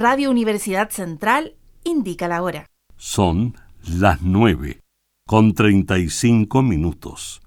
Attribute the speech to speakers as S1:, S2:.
S1: Radio Universidad Central indica la hora.
S2: Son las 9:35.